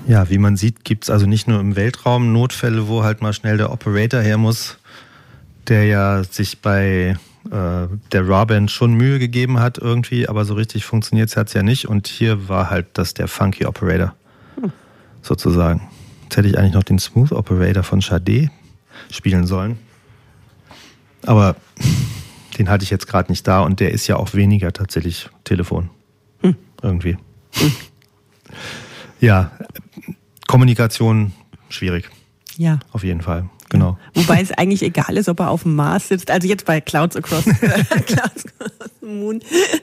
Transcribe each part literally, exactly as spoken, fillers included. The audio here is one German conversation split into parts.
Ja, wie man sieht, gibt es also nicht nur im Weltraum Notfälle, wo halt mal schnell der Operator her muss, der ja sich bei äh, der Ra-Band schon Mühe gegeben hat irgendwie, aber so richtig funktioniert es ja nicht. Und hier war halt das der Funky Operator, hm. sozusagen. Jetzt hätte ich eigentlich noch den Smooth Operator von Sade spielen sollen. Aber den hatte ich jetzt gerade nicht da und der ist ja auch weniger tatsächlich Telefon. Hm. Irgendwie. Hm. Ja, Kommunikation schwierig. Ja. Auf jeden Fall, genau. Ja. Wobei es eigentlich egal ist, ob er auf dem Mars sitzt. Also jetzt bei Clouds Across, Clouds Across the Moon.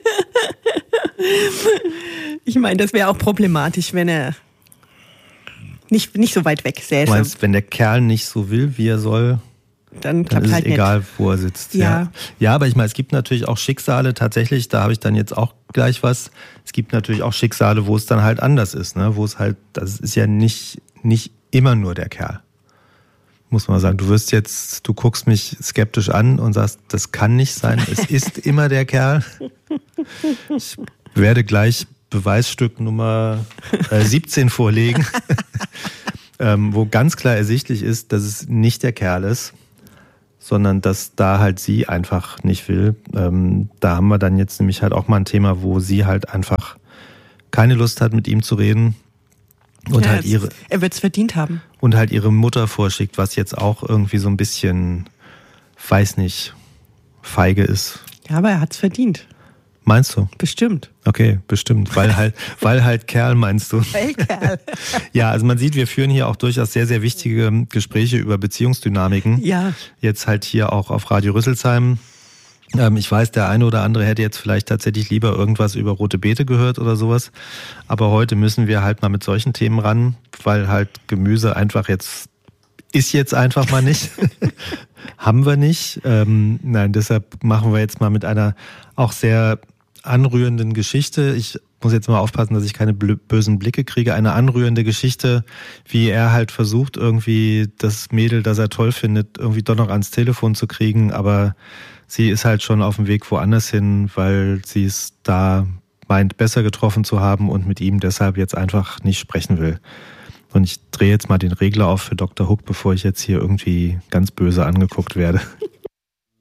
Ich meine, das wäre auch problematisch, wenn er nicht, nicht so weit weg säße. Du meinst, wenn der Kerl nicht so will, wie er soll, dann, dann ist es halt egal, nicht. wo er sitzt. Ja. ja, ja, aber ich meine, es gibt natürlich auch Schicksale tatsächlich, da habe ich dann jetzt auch gleich was. Es gibt natürlich auch Schicksale, wo es dann halt anders ist, ne? Wo es halt, das ist ja nicht, nicht immer nur der Kerl. Muss man sagen, du wirst jetzt, du guckst mich skeptisch an und sagst, das kann nicht sein, es ist immer der Kerl. Ich werde gleich Beweisstück Nummer äh, siebzehn vorlegen, ähm, wo ganz klar ersichtlich ist, dass es nicht der Kerl ist, sondern dass da halt sie einfach nicht will. Ähm, da haben wir dann jetzt nämlich halt auch mal ein Thema, wo sie halt einfach keine Lust hat, mit ihm zu reden. Und ja, halt ihre, er wird es verdient haben. Und halt ihre Mutter vorschickt, was jetzt auch irgendwie so ein bisschen, weiß nicht, feige ist. Ja, aber er hat es verdient. Meinst du? Bestimmt. Okay, bestimmt. Weil halt, weil halt Kerl, meinst du? Weil Kerl. Ja, also man sieht, wir führen hier auch durchaus sehr, sehr wichtige Gespräche über Beziehungsdynamiken. Ja. Jetzt halt hier auch auf Radio Rüsselsheim. Ähm, ich weiß, der eine oder andere hätte jetzt vielleicht tatsächlich lieber irgendwas über rote Beete gehört oder sowas. Aber heute müssen wir halt mal mit solchen Themen ran, weil halt Gemüse einfach jetzt, ist jetzt einfach mal nicht. Haben wir nicht. Ähm, nein, deshalb machen wir jetzt mal mit einer auch sehr anrührenden Geschichte. Ich muss jetzt mal aufpassen, dass ich keine bösen Blicke kriege. Eine anrührende Geschichte, wie er halt versucht, irgendwie das Mädel, das er toll findet, irgendwie doch noch ans Telefon zu kriegen. Aber sie ist halt schon auf dem Weg woanders hin, weil sie es da meint, besser getroffen zu haben und mit ihm deshalb jetzt einfach nicht sprechen will. Und ich drehe jetzt mal den Regler auf für Doktor Hook, bevor ich jetzt hier irgendwie ganz böse angeguckt werde.